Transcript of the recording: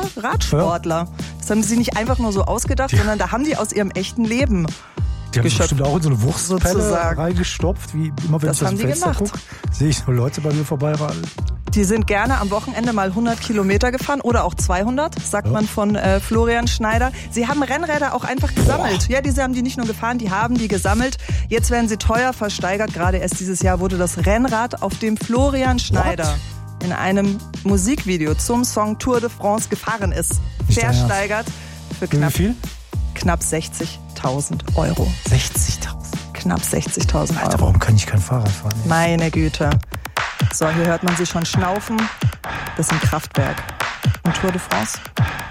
Radsportler. Das haben sie nicht einfach nur so ausgedacht, sondern da haben die aus ihrem echten Leben die haben geschöpft. bestimmt auch in so eine Wurstpelle sozusagen reingestopft, wie immer wenn Das ich aus haben dem die Fenster gemacht. gucke, sehe ich so Leute bei mir vorbeiradeln. Die sind gerne am Wochenende mal 100 Kilometer gefahren oder auch 200, sagt man von Florian Schneider. Sie haben Rennräder auch einfach gesammelt. Ja, diese haben die nicht nur gefahren, die haben die gesammelt. Jetzt werden sie teuer versteigert. Gerade erst dieses Jahr wurde das Rennrad, auf dem Florian Schneider in einem Musikvideo zum Song Tour de France gefahren ist, versteigert für knapp 60.000 Euro. 60.000? Knapp 60.000 Euro. Alter, warum kann ich kein Fahrrad fahren? Ey? Meine Güte. So, hier hört man sie schon schnaufen. Das ist ein Kraftwerk. Und Tour de France.